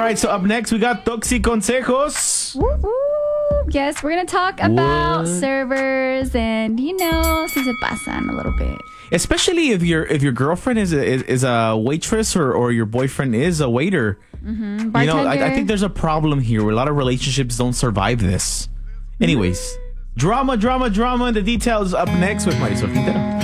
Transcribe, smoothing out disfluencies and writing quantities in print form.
right, so up next, we got Toxic Consejos. Woo-woo. Yes, we're going to talk about servers and, si se pasan a little bit. Especially if your girlfriend is a waitress or your boyfriend is a waiter. Mm-hmm. I think there's a problem here where a lot of relationships don't survive this. Anyways, drama. The details up next with Marisol Quintero.